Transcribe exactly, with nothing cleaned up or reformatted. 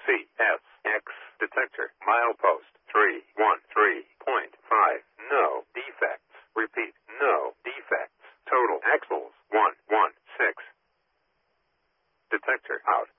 C S X detector. Milepost three one three point five. No defects. Repeat, no defects. Total axles one one six. Detector out.